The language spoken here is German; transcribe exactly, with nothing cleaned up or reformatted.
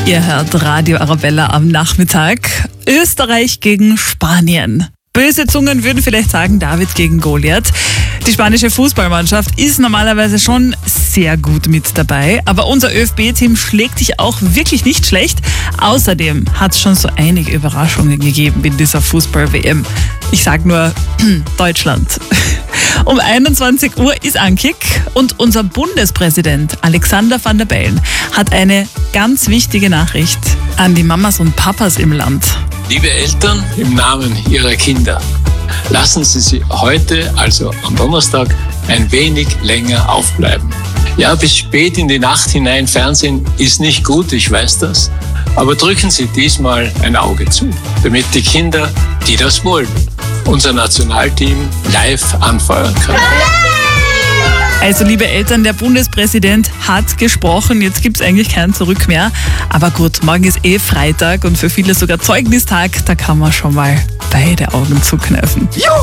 Ihr hört Radio Arabella am Nachmittag. Österreich gegen Spanien. Böse Zungen würden vielleicht sagen, David gegen Goliath. Die spanische Fußballmannschaft ist normalerweise schon sehr gut mit dabei, aber unser ÖFB-Team schlägt sich auch wirklich nicht schlecht. Außerdem hat es schon so einige Überraschungen gegeben in dieser Fußball-W M. Ich sag nur Deutschland. Um einundzwanzig Uhr ist Ankick und unser Bundespräsident Alexander Van der Bellen hat eine ganz wichtige Nachricht an die Mamas und Papas im Land. Liebe Eltern, im Namen Ihrer Kinder, lassen Sie sie heute, also am Donnerstag, ein wenig länger aufbleiben. Ja, bis spät in die Nacht hinein Fernsehen ist nicht gut, ich weiß das. Aber drücken Sie diesmal ein Auge zu, damit die Kinder, die das wollen, unser Nationalteam live anfeuern können. Also liebe Eltern, der Bundespräsident hat gesprochen, jetzt gibt es eigentlich kein Zurück mehr. Aber gut, morgen ist eh Freitag und für viele sogar Zeugnistag, da kann man schon mal beide Augen zukneifen. Juhu!